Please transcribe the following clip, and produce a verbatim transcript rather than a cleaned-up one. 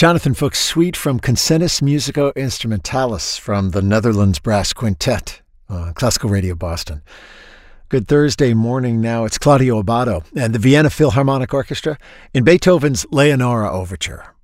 Jonathan Fuchs' suite from Concertus Musico Instrumentalis from the Netherlands Brass Quintet on Classical Radio Boston. Good Thursday morning now. It's Claudio Abbado and the Vienna Philharmonic Orchestra in Beethoven's Leonora Overture.